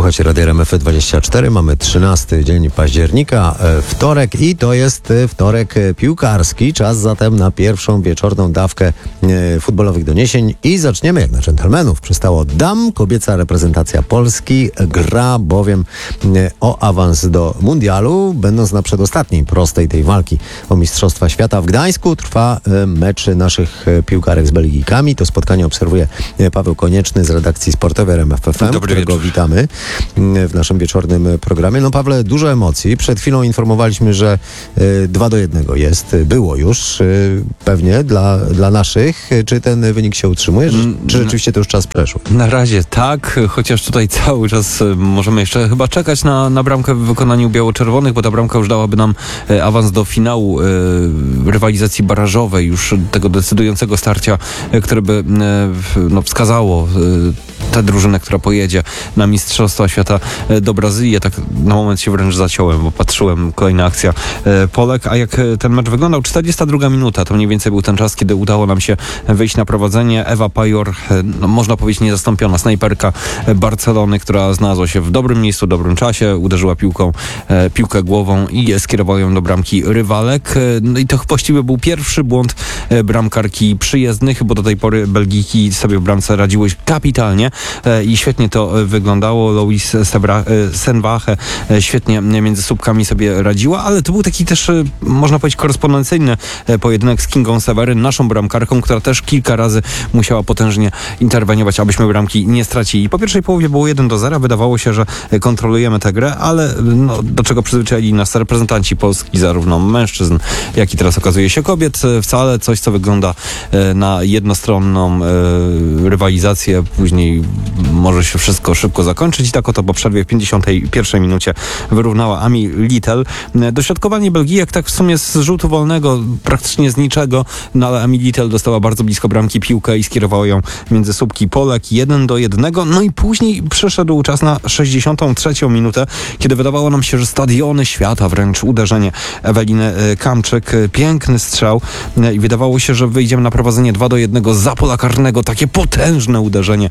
Słuchajcie, Radio RMF24, mamy 13 dzień października, wtorek i to jest wtorek piłkarski. Czas zatem na pierwszą wieczorną dawkę futbolowych doniesień i zaczniemy jak na dżentelmenów. Przystało dam, kobieca reprezentacja Polski gra bowiem o awans do mundialu, będąc na przedostatniej prostej tej walki o Mistrzostwa Świata. W Gdańsku trwa mecz naszych piłkarek z Belgijkami. To spotkanie obserwuje Paweł Konieczny z redakcji sportowej RMF FM, którego witamy w naszym wieczornym programie. No Pawle, dużo emocji. Przed chwilą informowaliśmy, że 2-1 było już pewnie dla naszych. Czy ten wynik się utrzymuje? Czy rzeczywiście to już czas przeszło? Na razie tak, chociaż tutaj cały czas możemy jeszcze chyba czekać na bramkę w wykonaniu biało-czerwonych, bo ta bramka już dałaby nam awans do finału rywalizacji barażowej, już tego decydującego starcia, które by wskazało tę drużynę, która pojedzie na Mistrzostwa Świata do Brazylii. Ja tak na moment się wręcz zaciąłem, bo patrzyłem, kolejna akcja Polek, a jak ten mecz wyglądał, 42 minuta, to mniej więcej był ten czas, kiedy udało nam się wyjść na prowadzenie. Ewa Pajor, można powiedzieć niezastąpiona snajperka Barcelony, która znalazła się w dobrym miejscu, w dobrym czasie, uderzyła piłkę głową i skierowała ją do bramki rywalek. No i to właściwie był pierwszy błąd bramkarki przyjezdnych, bo do tej pory Belgijki sobie w bramce radziły kapitalnie i świetnie to wyglądało. Louise Senwache świetnie między słupkami sobie radziła, ale to był taki też, można powiedzieć, korespondencyjny pojedynek z Kingą Seweryn, naszą bramkarką, która też kilka razy musiała potężnie interweniować, abyśmy bramki nie stracili. Po pierwszej połowie było 1-0. Wydawało się, że kontrolujemy tę grę, ale do czego przyzwyczaili nas reprezentanci Polski, zarówno mężczyzn, jak i teraz okazuje się kobiet. Wcale coś, co wygląda na jednostronną rywalizację, później może się wszystko szybko zakończyć. I tak oto po przerwie w 51 minucie wyrównała Amy Little. Dośrodkowanie Belgijek tak w sumie z rzutu wolnego, praktycznie z niczego, no ale Amy Little dostała bardzo blisko bramki piłkę i skierowała ją między słupki Polek 1-1. No i później przyszedł czas na 63 minutę, kiedy wydawało nam się, że stadiony świata, wręcz uderzenie Eweliny Kamczyk, piękny strzał i wydawało się, że wyjdziemy na prowadzenie 2-1 za pola karnego, takie potężne uderzenie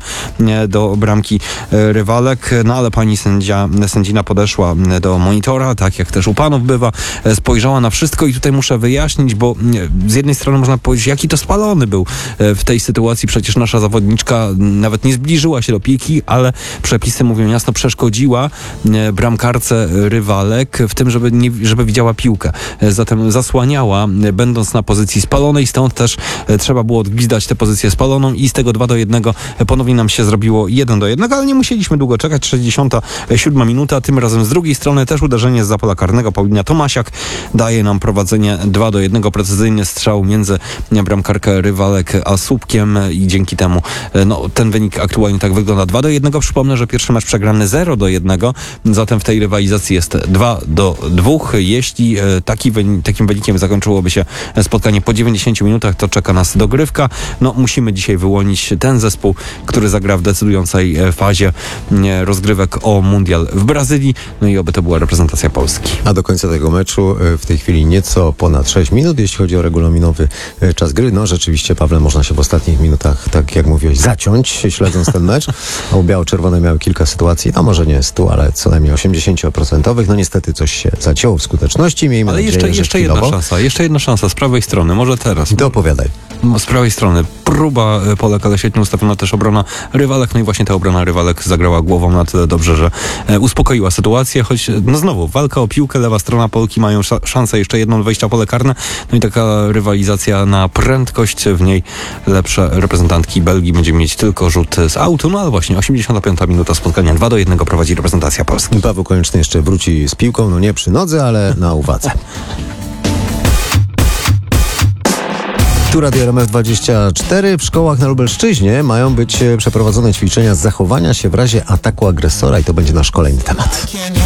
do bramki rywalek, no ale pani sędzina podeszła do monitora, tak jak też u panów bywa, spojrzała na wszystko i tutaj muszę wyjaśnić, bo z jednej strony można powiedzieć, jaki to spalony był w tej sytuacji, przecież nasza zawodniczka nawet nie zbliżyła się do piłki, ale przepisy mówią jasno, przeszkodziła bramkarce rywalek w tym, żeby widziała piłkę. Zatem zasłaniała, będąc na pozycji spalonej, stąd też trzeba było odgwizdać tę pozycję spaloną i z tego 2-1 ponownie nam się zrobiło 1-1, ale nie musieliśmy długo czekać. 67 minuta, tym razem z drugiej strony też uderzenie z pola karnego. Paulina Tomasiak daje nam prowadzenie 2-1, precyzyjny strzał między bramkarkę rywalek a słupkiem i dzięki temu ten wynik aktualnie tak wygląda. 2-1. Przypomnę, że pierwszy mecz przegrany 0-1, zatem w tej rywalizacji jest 2-2. Jeśli takim wynikiem zakończyłoby się spotkanie po 90 minutach, to czeka nas dogrywka. Musimy dzisiaj wyłonić ten zespół, który zagra w decydującej fazie rozgrywek o mundial w Brazylii. No i oby to była reprezentacja Polski. A do końca tego meczu w tej chwili nieco ponad 6 minut, jeśli chodzi o regulaminowy czas gry. No rzeczywiście, Pawle, można się w ostatnich minutach, tak jak mówiłeś, zaciąć, śledząc ten mecz. A biało-czerwone miały kilka sytuacji, a może nie 100, ale co najmniej 80%. No niestety coś się zacięło w skuteczności. Miejmy ale nadzieję, jeszcze jedna szansa z prawej strony, może teraz. Dopowiadaj. Z prawej strony próba Polek, ale świetnie ustawiona też obrona rywalek, no i właśnie ta obrona rywalek zagrała głową na tyle dobrze, że uspokoiła sytuację, choć znowu walka o piłkę, lewa strona Polki mają szansę jeszcze jedną wejścia w pole karne, no i taka rywalizacja na prędkość, w niej lepsze reprezentantki Belgii będzie mieć tylko rzut z autu, no ale właśnie 85 minuta spotkania, 2-1 prowadzi reprezentacja Polski. Paweł Konieczny jeszcze wróci z piłką, no nie przy nodze, ale na uwadze. Tu Radio RMF24. W szkołach na Lubelszczyźnie mają być przeprowadzone ćwiczenia z zachowania się w razie ataku agresora i to będzie nasz kolejny temat.